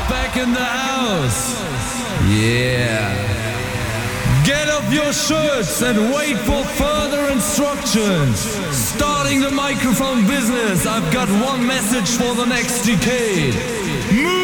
back in the house. Yeah. Get off your shirts and wait for further instructions. Starting the microphone business, I've got one message for the next decade. Move!